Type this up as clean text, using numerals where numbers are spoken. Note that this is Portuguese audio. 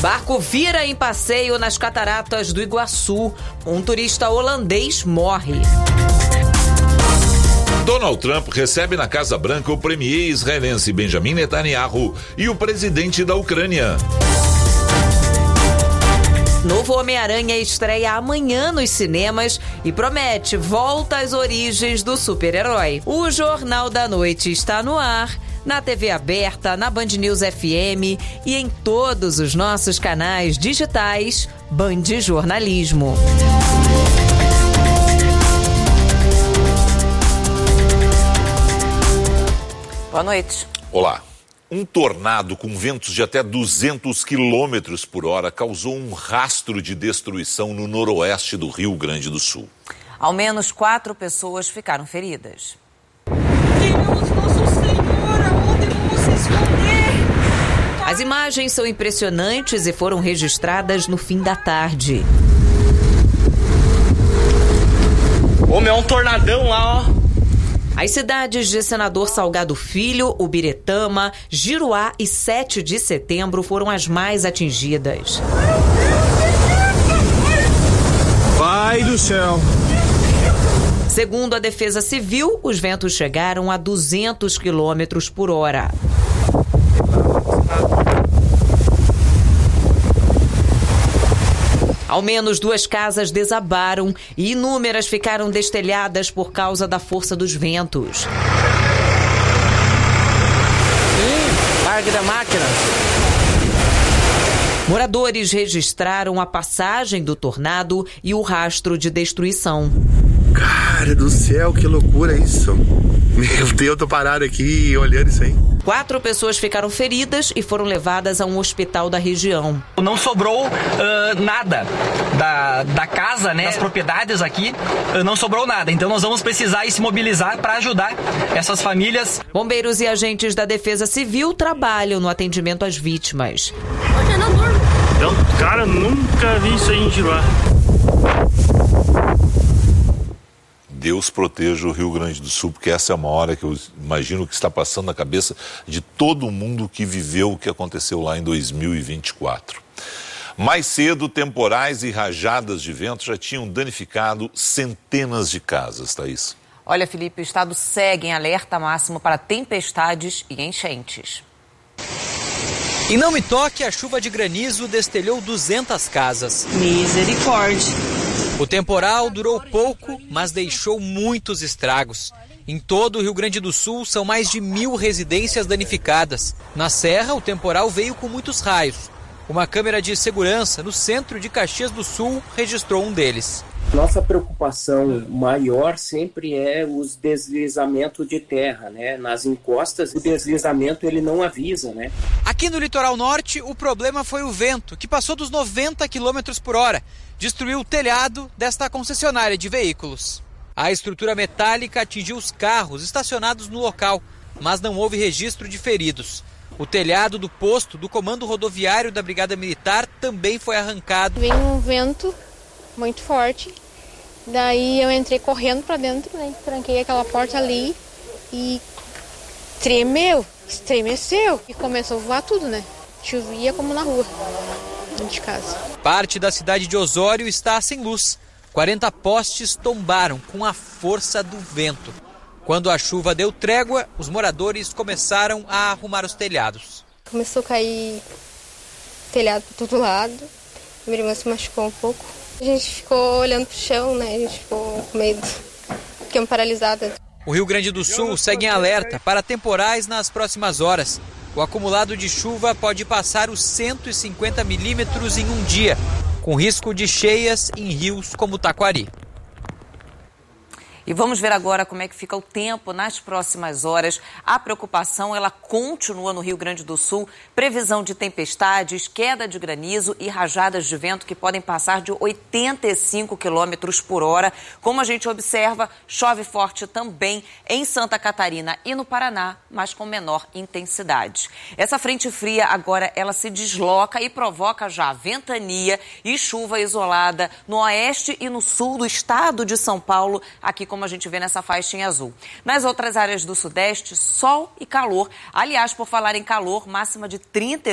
Barco vira em passeio nas cataratas do Iguaçu. Um turista holandês morre. Donald Trump recebe na Casa Branca o premier israelense Benjamin Netanyahu e o presidente da Ucrânia. Novo Homem-Aranha estreia amanhã nos cinemas e promete volta às origens do super-herói. O Jornal da Noite está no ar, na TV aberta, na Band News FM e em todos os nossos canais digitais Band Jornalismo. Boa noite. Olá. Um tornado com ventos de até 200 quilômetros por hora causou um rastro de destruição no noroeste do Rio Grande do Sul. Ao menos 4 pessoas ficaram feridas. Deus, nosso Senhor, aonde vamos se esconder? As imagens são impressionantes e foram registradas no fim da tarde. Homem, é um tornadão lá, ó. As cidades de Senador Salgado Filho, Ubiretama, Giruá e 7 de Setembro foram as mais atingidas. Pai do céu! Segundo a Defesa Civil, os ventos chegaram a 200 quilômetros por hora. Ao menos 2 casas desabaram e inúmeras ficaram destelhadas por causa da força dos ventos. Largue da máquina! Moradores registraram a passagem do tornado e o rastro de destruição. Cara do céu, que loucura isso! Meu Deus, eu tô parado aqui olhando isso aí. 4 pessoas ficaram feridas e foram levadas a um hospital da região. Não sobrou nada da casa, né? Das propriedades aqui, não sobrou nada. Então nós vamos precisar se mobilizar para ajudar essas famílias. Bombeiros e agentes da Defesa Civil trabalham no atendimento às vítimas. Cara, nunca vi isso aí em Giruá. Deus proteja o Rio Grande do Sul, porque essa é uma hora que eu imagino que está passando na cabeça de todo mundo que viveu o que aconteceu lá em 2024. Mais cedo, temporais e rajadas de vento já tinham danificado centenas de casas, Thaís. Olha, Felipe, o estado segue em alerta máximo para tempestades e enchentes. E não me toque, a chuva de granizo destelhou 200 casas. Misericórdia. O temporal durou pouco, mas deixou muitos estragos. Em todo o Rio Grande do Sul, são mais de 1.000 residências danificadas. Na Serra, o temporal veio com muitos raios. Uma câmera de segurança no centro de Caxias do Sul registrou um deles. Nossa preocupação maior sempre é os deslizamentos de terra, né? Nas encostas, o deslizamento ele não avisa, né? Aqui no litoral norte, o problema foi o vento, que passou dos 90 km por hora. Destruiu o telhado desta concessionária de veículos. A estrutura metálica atingiu os carros estacionados no local, mas não houve registro de feridos. O telhado do posto do Comando Rodoviário da Brigada Militar também foi arrancado. Veio um vento muito forte, daí eu entrei correndo para dentro, né? Tranquei aquela porta ali e estremeceu e começou a voar tudo, né? Chovia como na rua, dentro de casa. Parte da cidade de Osório está sem luz. 40 postes tombaram com a força do vento. Quando a chuva deu trégua, os moradores começaram a arrumar os telhados. Começou a cair telhado por todo lado, minha irmã se machucou um pouco. A gente ficou olhando pro chão, né? A gente ficou com medo, ficamos paralisadas. O Rio Grande do Sul segue em alerta para temporais nas próximas horas. O acumulado de chuva pode passar os 150 milímetros em um dia, com risco de cheias em rios como Taquari. E vamos ver agora como é que fica o tempo nas próximas horas. A preocupação, ela continua no Rio Grande do Sul. Previsão de tempestades, queda de granizo e rajadas de vento que podem passar de 85 km por hora. Como a gente observa, chove forte também em Santa Catarina e no Paraná, mas com menor intensidade. Essa frente fria agora ela se desloca e provoca já ventania e chuva isolada no oeste e no sul do estado de São Paulo, aqui como a gente vê nessa faixinha azul. Nas outras áreas do sudeste, sol e calor. Aliás, por falar em calor, máxima de 30